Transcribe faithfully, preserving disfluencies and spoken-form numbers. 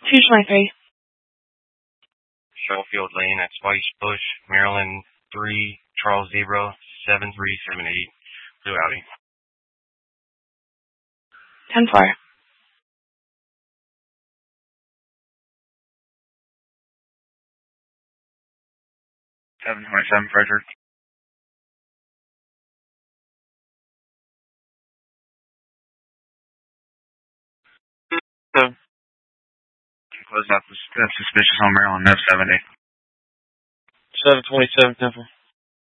two twenty-three. Showfield Lane at Spice Bush, Maryland three, Charles Zebra, seven three seven eight, Blue Audi. ten four. seven twenty-seven, Frederick. So, close out the suspicious on Maryland F seventy. seven twenty-seven, Temple.